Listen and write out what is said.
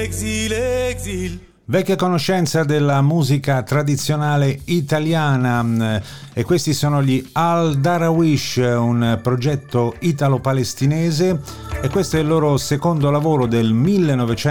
Vecchia conoscenza della musica tradizionale italiana, e questi sono gli Al Darawish, un progetto italo-palestinese, e questo è il loro secondo lavoro del 1900.